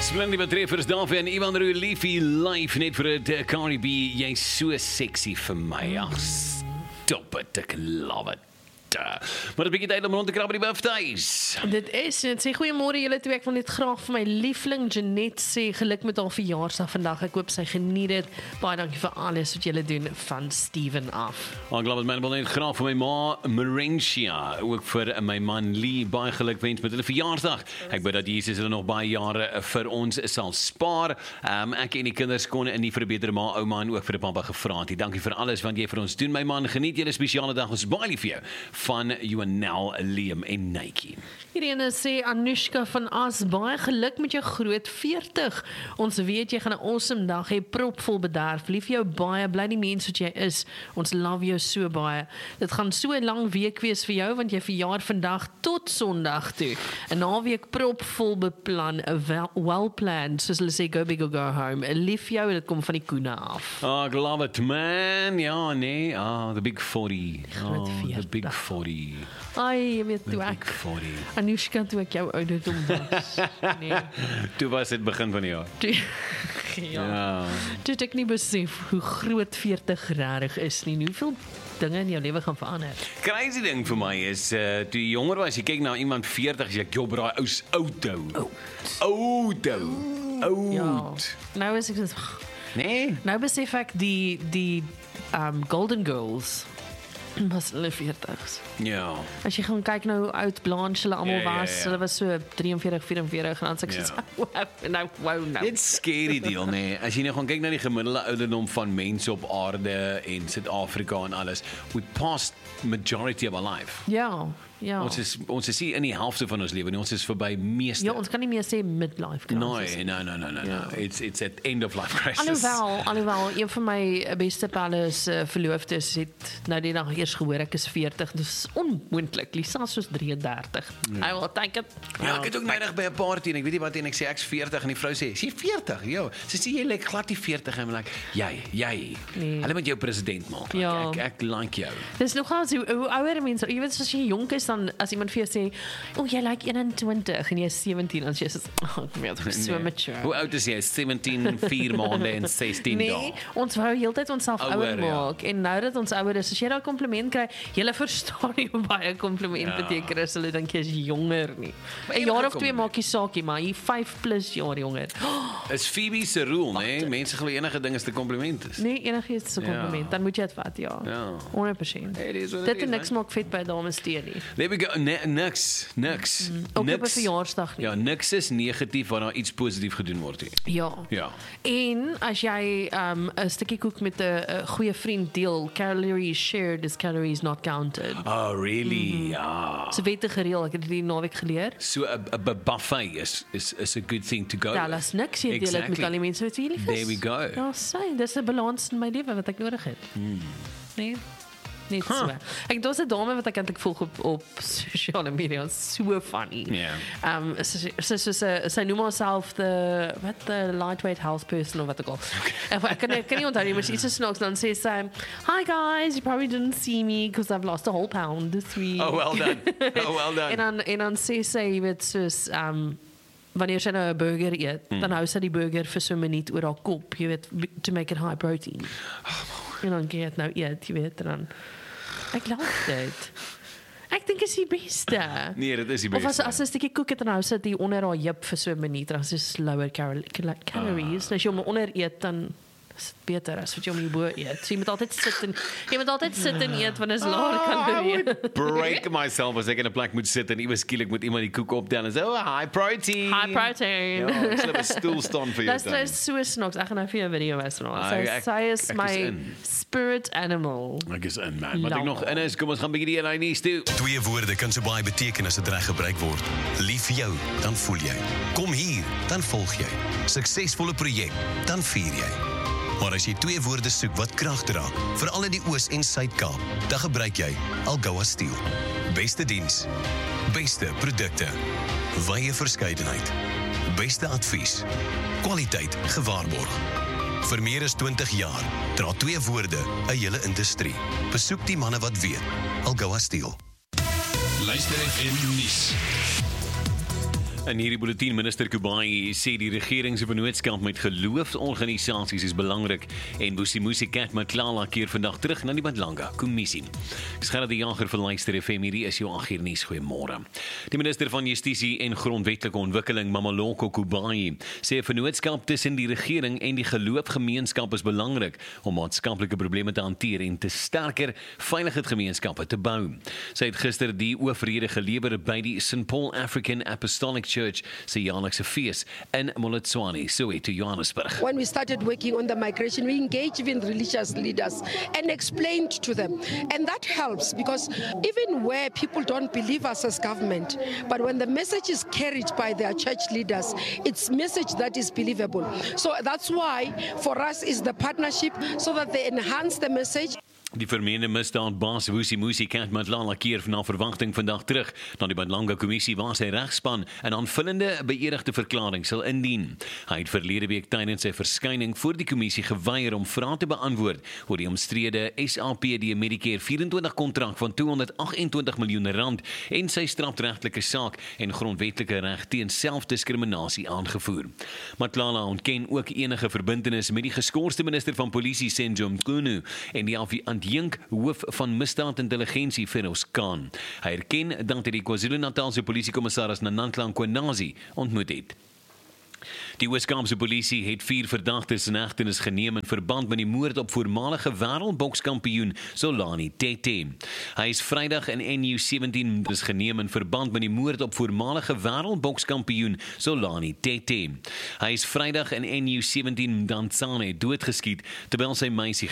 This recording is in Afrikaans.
Splendide betreffers daarvan en Ivan Roo Leafy live net vir het Cardi B, jy's so sexy vir my. Ag, stop it, ek love it. Maar 'n bietjie tyd om rond te krap by die birthdays. Dit is, en sê goeiemôre julle twee, ek wil net graag vir my liefling Jeanette sê, geluk met haar verjaarsdag vandag, ek hoop sy geniet dit, baie dankie vir alles wat julle doen van Steven af. Ek glo dat wil net graag vir my ma Marentia, ook vir my man Lee, baie geluk wens met hulle verjaarsdag. Ek bid dat Jesus hulle nog baie jare vir ons sal spaar. Ek en die kinders kon nie vir 'n beter ma, ouma en ook vir 'n pappa gevra het. Dankie vir alles wat jy vir ons doen, my man, geniet julle spesiale dag, ons baie lief vir jou. Van Joanel, Liam en Nike. Irene sê, Anushka van As, baie geluk met jou groot 40. Ons weet jy gaan 'n awesome dag hê, propvol bederf. Lief jou baie, bly die mens wat jy is. Ons love jou so baie. Dit gaan so 'n lang week wees vir jou, want jy verjaar vandag tot Sondag toe. 'n naweek propvol beplan, well planned, soos hulle sê, go big or go home. Lief jou, dit kom van die koene af. Oh, I love it, man. Ja, nee. The big 40. The big 40. Ai, jy weet toe ek, Anushka, toe ek jou ouderdom was. Nee. Toe was dit begin van die jaar. Ja. Toe het ek nie besef hoe groot 40 rarig is nie, hoeveel dinge in jou lewe gaan verander. Crazy ding vir my is, toe jy jonger was, jy kyk na iemand 40, jy kyk, joh, braai, oud. Ja. Nou is ek so, nee? Nou besef ek die Golden Girls was hulle 40's. Ja. As jy gaan kyk nou hoe oud Blanche hulle almal was, hulle was so 43, 44 en dan sê ek so, wow. Dit scary deal, nee. As jy nou gaan kyk na die gemiddelde ouderdom van mense op aarde en Suid-Afrika en alles, we passed majority of our life. Ja. Ons is nie in die helfte van ons lewe nie, ons is verby meeste. Ja, ons kan nie meer sê midlife crisis. No. It's at end of life crisis. Alhoewel, een van my beste pelles verloofdes het nou die dag eers gehoor, ek is 40, dus onmoontlik, Lisa is soos 33. I will take it. Ja, ek het ook middag by 'n party en ek weet nie wat en ek sê ek's 40 en die vrou sê, "Jy 40?" Ja, sy sê jy lyk glad die 40 en ek jy. Hulle moet jou president maak. Ja. Ek like jou. Dis nogal so, hoe ouer mense, jy weet, as jy jonk is, dan as iemand vir jou sê, jy lyk 21 en jy is 17, dan sê jy so mature. Hoe oud is jy? 17, 4 maande en 16 dae. Nee, ons wou heeltyd onsself ouer maak, en nou dat ons ouer is, as jy daai kompliment kry, jy verstaan nie hoe baie kompliment beteken is, hulle dink jy is jonger nie. 'n jaar of 2 maak jy saakie, maar jy 5+ jaar jonger. Is Phoebe se rule, nee? Mense glo enige ding is 'n kompliment is. Nee, enigiets is 'n kompliment, dan moet jy dit vat, ja. 100%. Dit en niks maak vet by dames steen nie. There we go, niks. Ook op 'n verjaarsdag nie. Ja, niks is negatief wanneer daar iets positief gedoen word hier. Ja. En as jy 'n stukkie koek met 'n goeie vriend deel, calories shared is calories not counted. Oh, really? Ja. So wettige reël, ek het dit die naweek geleer. So 'n buffet is a good thing to go. Ja, las niks, jy deel dit met al die mense wat jy lief is. There we go. Ja, sê, dis 'n balans in my lewe wat ek nodig het. Nee. Net so. Ek daar's 'n dame wat ek eintlik volg op sosiale media, so funny. Sy noem haarself the lightweight house person of wat ek al. Ek kan nie onthou nie, maar sy is so snaaks, dan sê sy, "Hi guys, you probably didn't see me because I've lost a whole pound this week." Oh, well done. en dan sê sy, jy weet, soos wanneer sy nou 'n burger eet, dan hou sy die burger vir so 'n minuut oor haar kop, jy weet, to make it high protein. En dan gee dit nou eet, jy weet, en dan ek like dit. Ek dink is die beste. Nee, dit is die beste. Of as 'n stukkie koek het en nou sit jy onder haar heup vir so 'n minuut, dan is dit lower calories. As jy hom onder eet, dan is dit beter as wat jy hom bo eet. So jy moet altyd sit en eet want is laer kalorieë. I would break myself as ek in 'n plek moet sit en iewers skielik moet iemand die koek optel en sê, high protein. High protein. Ja, ek sal op 'n stoel staan vir jou. Dit is so snaaks. Ek gaan nou vir jou 'n video wys van haar. Sy is my spirit animal. Ek is in, man. Wat ek nog in is, kom ons gaan 'n bietjie die nuus toe. 2 woorde kan so baie beteken as dit reg gebruik word. Lief vir jou, dan voel jy. Kom hier, dan volg jy. Suksesvolle projek, dan vier jy. Maar as jy 2 woorde soek wat krag dra, veral in die Oos- en Suid-Kaap, dan gebruik jy Algoa Steel. Beste diens, beste produkte, wye verskeidenheid, beste advies, kwaliteit gewaarborg. Vir meer as 20 jaar dra 2 woorde 'n hele industrie. Besoek die manne wat weet. Algoa Steel. Luister FM nuus. In hierdie bulletin, minister Kubai sê die regering se vennootskap met geloofsorganisasies is belangrik en Vusimusi Cat Matlala keer vandag terug na die Badlanga Kommissie. Gerard die Jager vir Luister FM, hierdie is jou 8 uur nuus. Goeiemôre. Die minister van Justisie en Grondwetlike Ontwikkeling, Mameloko Kubai, sê 'n vennootskap tussen die regering en die geloofgemeenskap is belangrik om maatskaplike probleme te hanteer en te sterker veiligheidsgemeenskappe te bou. Sy het gister die oorrede gelewer by die St. Paul African Apostolic Church se jaarlikse fees in Molotswane, Soweto, Johannesburg. When we started working on the migration, we engaged with religious leaders and explained to them. And that helps because even where people don't believe us as government, but when the message is carried by their church leaders, it's message that is believable. So that's why for us is the partnership so that they enhance the message. Die vermeende misdaadbaas Vusimusi Cat Matlala keer na verwagting vandag terug na die Badlanga Kommissie waar sy regspan 'n aanvullende beëdigde verklaring sal indien. Hy het verlede week tydens sy verskyning voor die kommissie geweier om vrae te beantwoord oor die omstrede SAPD Medicare 24 kontrak van R228 miljoen en sy strafregtelike saak en grondwetlike reg teen selfdiskriminasie aangevoer. Matlala ontken ook enige verbintenis met die geskorste minister van polisie Senzo Mchunu en die adjunk hoof van misdaadintelligensie Feroz Khan. Hy erken dat hy die KwaZulu-Natalse polisiekommissaris Nanandla Nkwenazi ontmoet het. Die Weskaapse polisie het 4 verdagtes in hegtenis geneem in verband met die moord op voormalige wêreldbokskampioen Zolani Tete. Hy is Vrydag in NU17 geneem in verband met die moord op voormalige wêreldbokskampioen Zolani Tete. Hy is Vrydag in NU17 Dantsane doodgeskiet terwyl sy meisie